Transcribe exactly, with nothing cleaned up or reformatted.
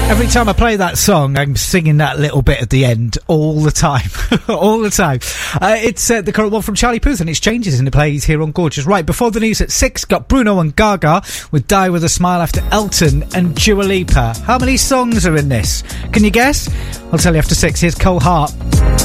Every time I play that song, I'm singing that little bit at the end all the time. all the time. Uh, it's uh, the current one from Charlie Puth, and it's Changes in the plays here on Gorgeous. Right, before the news at six, got Bruno and Gaga with Die With A Smile after Elton and Dua Lipa. How many songs are in this? Can you guess? I'll tell you after six. Here's Cole Hart.